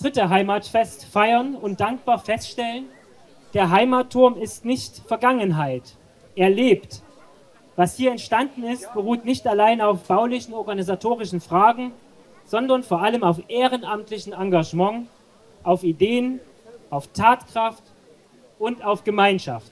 dritte Heimatfest feiern und dankbar feststellen, der Heimatturm ist nicht Vergangenheit, er lebt. Was hier entstanden ist, beruht nicht allein auf baulichen, organisatorischen Fragen, sondern vor allem auf ehrenamtlichem Engagement, auf Ideen, auf Tatkraft und auf Gemeinschaft.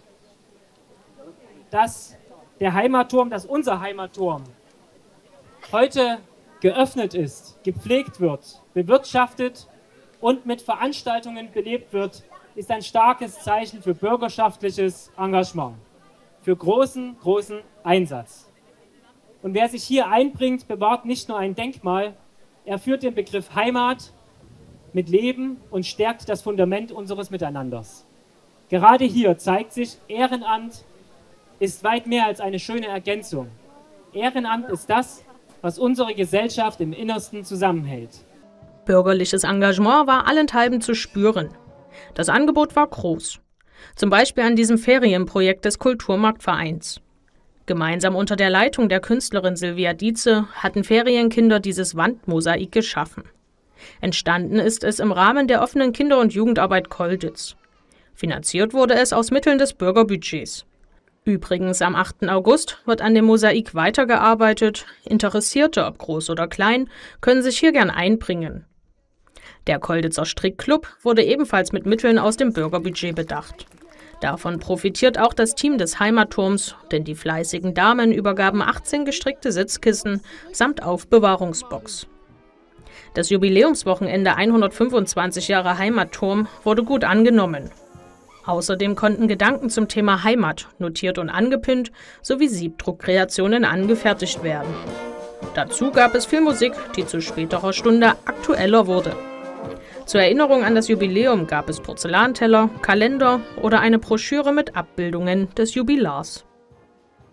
Dass unser Heimatturm heute geöffnet ist, gepflegt wird, bewirtschaftet und mit Veranstaltungen belebt wird, ist ein starkes Zeichen für bürgerschaftliches Engagement, für großen Einsatz. Und wer sich hier einbringt, bewahrt nicht nur ein Denkmal, er führt den Begriff Heimat mit Leben und stärkt das Fundament unseres Miteinanders. Gerade hier zeigt sich, Ehrenamt ist weit mehr als eine schöne Ergänzung. Ehrenamt ist das, was unsere Gesellschaft im Innersten zusammenhält. Bürgerliches Engagement war allenthalben zu spüren. Das Angebot war groß. Zum Beispiel an diesem Ferienprojekt des Kulturmarktvereins. Gemeinsam unter der Leitung der Künstlerin Silvia Dietze hatten Ferienkinder dieses Wandmosaik geschaffen. Entstanden ist es im Rahmen der offenen Kinder- und Jugendarbeit Kolditz. Finanziert wurde es aus Mitteln des Bürgerbudgets. Übrigens, am 8. August wird an dem Mosaik weitergearbeitet. Interessierte, ob groß oder klein, können sich hier gern einbringen. Der Kolditzer Strickclub wurde ebenfalls mit Mitteln aus dem Bürgerbudget bedacht. Davon profitiert auch das Team des Heimatturms, denn die fleißigen Damen übergaben 18 gestrickte Sitzkissen samt Aufbewahrungsbox. Das Jubiläumswochenende 125 Jahre Heimatturm wurde gut angenommen. Außerdem konnten Gedanken zum Thema Heimat notiert und angepinnt sowie Siebdruckkreationen angefertigt werden. Dazu gab es viel Musik, die zu späterer Stunde aktueller wurde. Zur Erinnerung an das Jubiläum gab es Porzellanteller, Kalender oder eine Broschüre mit Abbildungen des Jubilars.